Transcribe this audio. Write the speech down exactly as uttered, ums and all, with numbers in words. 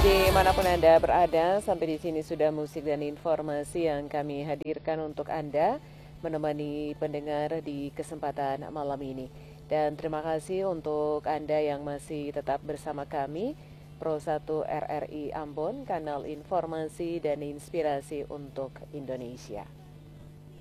Dimanapun Anda berada, sampai di sini sudah musik dan informasi yang kami hadirkan untuk Anda, menemani pendengar di kesempatan malam ini. Dan terima kasih untuk Anda yang masih tetap bersama kami, Pro satu R R I Ambon, kanal informasi dan inspirasi untuk Indonesia.